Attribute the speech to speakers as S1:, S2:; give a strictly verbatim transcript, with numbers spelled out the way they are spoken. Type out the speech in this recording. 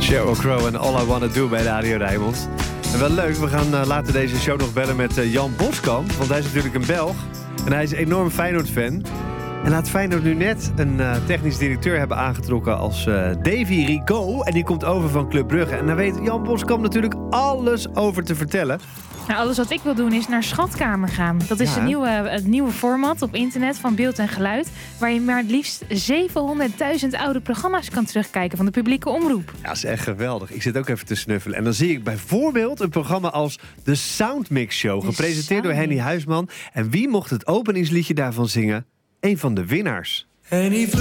S1: Sheryl Crow en All I Wanna Do bij Radio Rijnmond. En wel leuk, we gaan uh, later deze show nog bellen met uh, Jan Boskamp. Want hij is natuurlijk een Belg. En hij is een enorm Feyenoord-fan. En laat Feyenoord nu net een uh, technisch directeur hebben aangetrokken als uh, Davy Rigaud. En die komt over van Club Brugge. En daar weet Jan Boskamp natuurlijk alles over te vertellen.
S2: Nou, alles wat ik wil doen is naar Schatkamer gaan. Dat is
S1: Ja,
S2: een nieuwe, het nieuwe format op internet van beeld en geluid. Waar je maar het liefst zevenhonderdduizend oude programma's kan terugkijken van de publieke omroep.
S1: Ja, dat is echt geweldig. Ik zit ook even te snuffelen. En dan zie ik bijvoorbeeld een programma als The Soundmix Show.
S2: De
S1: Gepresenteerd door
S2: Soundmix.
S1: Henny Huisman. En wie mocht het openingsliedje daarvan zingen? Een van de winnaars.